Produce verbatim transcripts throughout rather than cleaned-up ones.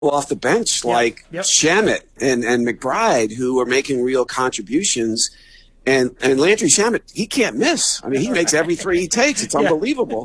off the bench yep. like yep. Shamet and, and McBride, who are making real contributions. And and Landry Shamet, he can't miss. I mean, he makes every three he takes. It's unbelievable.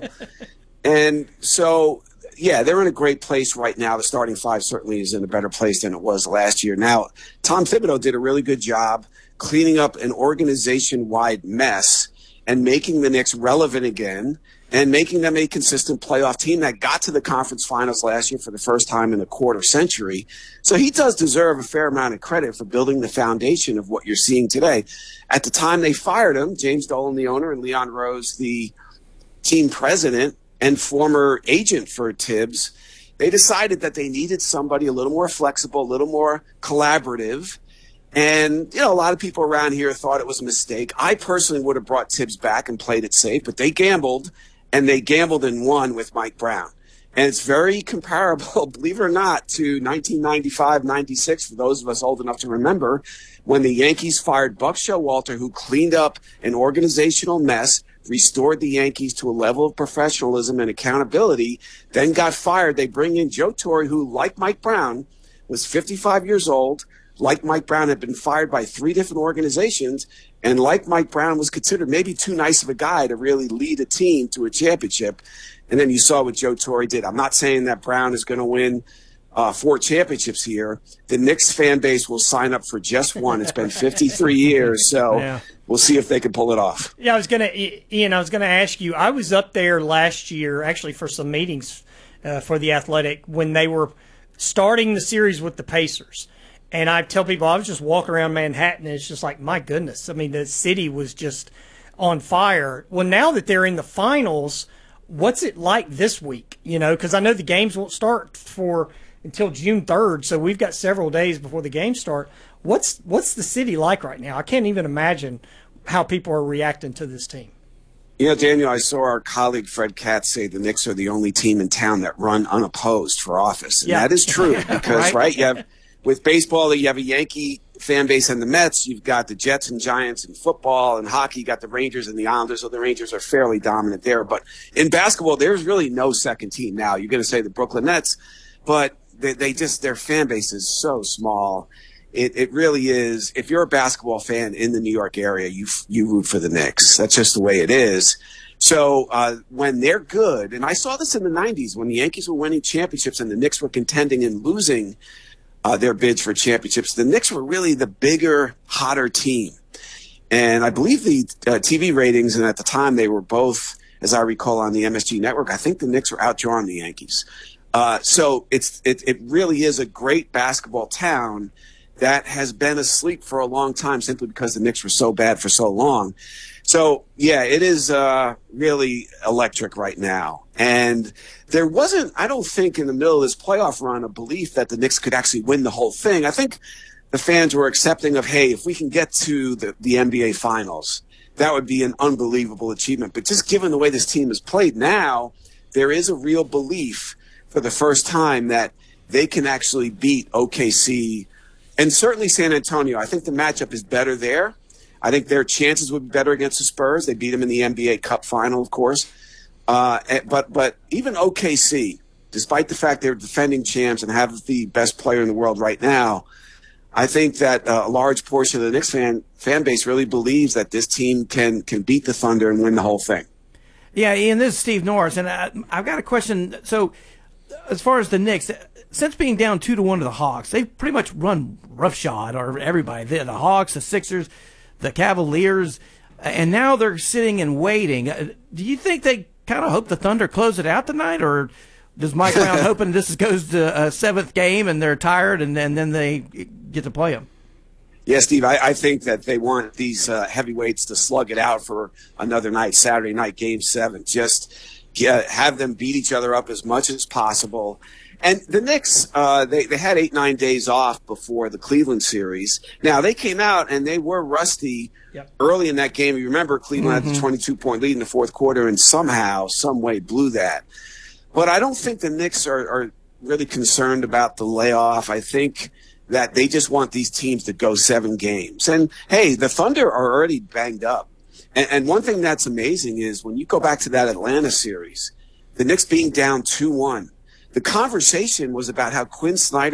And so, yeah, they're in a great place right now. The starting five certainly is in a better place than it was last year. Now, Tom Thibodeau did a really good job cleaning up an organization-wide mess and making the Knicks relevant again and making them a consistent playoff team that got to the conference finals last year for the first time in a quarter century. So he does deserve a fair amount of credit for building the foundation of what you're seeing today. At the time they fired him, James Dolan, the owner, and Leon Rose, the team president and former agent for Tibbs, they decided that they needed somebody a little more flexible, a little more collaborative. And, you know, a lot of people around here thought it was a mistake. I personally would have brought Tibbs back and played it safe, but they gambled, and they gambled and won with Mike Brown. And it's very comparable, believe it or not, to nineteen ninety-five ninety-six, for those of us old enough to remember, when the Yankees fired Buck Showalter, who cleaned up an organizational mess, restored the Yankees to a level of professionalism and accountability, then got fired. They bring in Joe Torre, who, like Mike Brown, was fifty-five years old, like Mike Brown, had been fired by three different organizations, and like Mike Brown, was considered maybe too nice of a guy to really lead a team to a championship. And then you saw what Joe Torre did. I'm not saying that Brown is going to win uh, four championships here. The Knicks fan base will sign up for just one. It's been fifty-three years, so yeah. We'll see if they can pull it off. Yeah, I was going to, Ian, I was going to ask you, I was up there last year, actually for some meetings uh, for The Athletic, when they were starting the series with the Pacers. And I tell people, I was just walking around Manhattan, and it's just like, my goodness. I mean, the city was just on fire. Well, now that they're in the finals, what's it like this week? You know, because I know the games won't start for until June third, so we've got several days before the games start. What's what's the city like right now? I can't even imagine how people are reacting to this team. You know, Daniel, I saw our colleague Fred Katz say the Knicks are the only team in town that run unopposed for office. And yeah. That is true because, right? right, you have with baseball, you have a Yankee fan base and the Mets. You've got the Jets and Giants in football, and hockey, you got the Rangers and the Islanders, so the Rangers are fairly dominant there. But in basketball, there's really no second team now. You're going to say the Brooklyn Nets, but they, they just, their fan base is so small. It, it really is. If you're a basketball fan in the New York area, you you root for the Knicks. That's just the way it is. So uh, when they're good, and I saw this in the nineties when the Yankees were winning championships and the Knicks were contending and losing uh, their bids for championships, the Knicks were really the bigger, hotter team. And I believe the uh, T V ratings, and at the time they were both, as I recall, on the M S G network, I think the Knicks were outdrawing the Yankees. Uh, so it's it, it really is a great basketball town that has been asleep for a long time simply because the Knicks were so bad for so long. So, yeah, it is uh, really electric right now. And there wasn't, I don't think, in the middle of this playoff run, a belief that the Knicks could actually win the whole thing. I think the fans were accepting of, hey, if we can get to the, the N B A Finals, that would be an unbelievable achievement. But just given the way this team has played now, there is a real belief for the first time that they can actually beat O K C and certainly San Antonio. I think the matchup is better there. I think their chances would be better against the Spurs. They beat them in the N B A Cup final, of course. Uh, but but even O K C, despite the fact they're defending champs and have the best player in the world right now, I think that uh, a large portion of the Knicks fan fan base really believes that this team can can beat the Thunder and win the whole thing. Yeah, Ian, this is Steve Norris, and I, I've got a question. So as far as the Knicks, since being down two to one to the Hawks, they've pretty much run roughshod or everybody. The, the Hawks, the Sixers, the Cavaliers, and now they're sitting and waiting. Do you think they kind of hope the Thunder close it out tonight, or does Mike Brown hoping this goes to a seventh game and they're tired and, and then they get to play them? Yeah, Steve, I, I think that they want these uh, heavyweights to slug it out for another night, Saturday night, game seven. Just get, have them beat each other up as much as possible. And the Knicks, uh, they, they had eight, nine days off before the Cleveland series. Now, they came out and they were rusty yep. early in that game. You remember Cleveland mm-hmm. had the twenty-two point lead in the fourth quarter and somehow, some way blew that. But I don't think the Knicks are, are really concerned about the layoff. I think that they just want these teams to go seven games. And, hey, the Thunder are already banged up. And, and one thing that's amazing is when you go back to that Atlanta series, the Knicks being down two one, the conversation was about how Quinn Snyder